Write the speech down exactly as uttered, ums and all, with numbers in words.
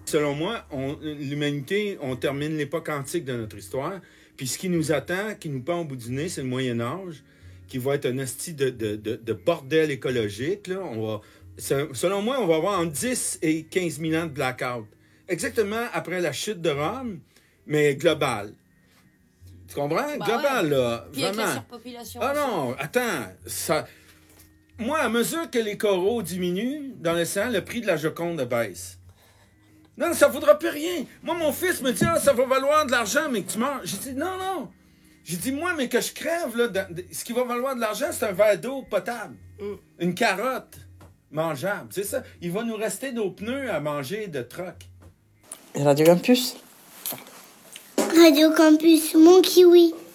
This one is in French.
Selon moi, on, l'humanité, on termine l'époque antique de notre histoire. Puis ce qui nous attend, qui nous pend au bout du nez, c'est le Moyen Âge, qui va être un esti de, de, de, de bordel écologique. Là. On va, selon moi, on va avoir entre dix et quinze mille ans de blackout. Exactement après la chute de Rome, mais global. Tu comprends? Bah global, ouais. là. Puis vraiment. avec la surpopulation. Ah aussi. non, attends. Ça... Moi, à mesure que les coraux diminuent dans l'océan, le prix de la Joconde baisse. Non, ça ne vaudra plus rien. Moi, mon fils me dit, ah, ça va valoir de l'argent, mais que tu meurs. J'ai dit, non, non. J'ai dit, moi, mais que je crève, là, dans... ce qui va valoir de l'argent, c'est un verre d'eau potable. Mm. Une carotte mangeable. C'est ça. Il va nous rester nos pneus à manger de troc. Radio Campus. Radio Campus, mon kiwi.